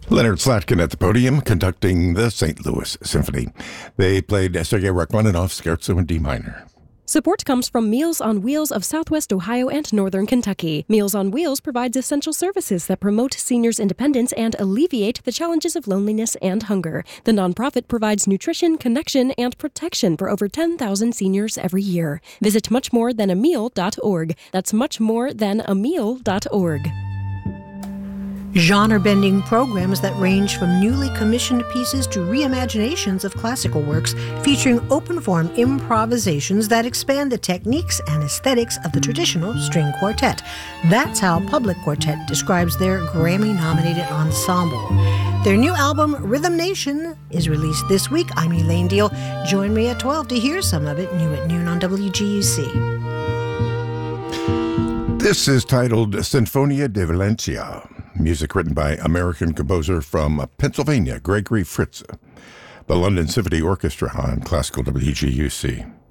Leonard Slatkin at the podium conducting the St. Louis Symphony. They played Sergei Rachmaninoff's Scherzo in D minor. Support comes from Meals on Wheels of Southwest Ohio and Northern Kentucky. Meals on Wheels provides essential services that promote seniors' independence and alleviate the challenges of loneliness and hunger. The nonprofit provides nutrition, connection, and protection for over 10,000 seniors every year. Visit muchmorethan.ameal.org. That's muchmorethan.ameal.org. Genre-bending programs that range from newly commissioned pieces to reimaginations of classical works, featuring open-form improvisations that expand the techniques and aesthetics of the traditional string quartet. That's how Public Quartet describes their Grammy-nominated ensemble. Their new album, Rhythm Nation, is released this week. I'm Elaine Deal. Join me at 12 to hear some of it new at noon on WGUC. This is titled Sinfonia de Valencia. Music written by American composer from Pennsylvania, Gregory Fritz. The London Symphony Orchestra on Classical WGUC.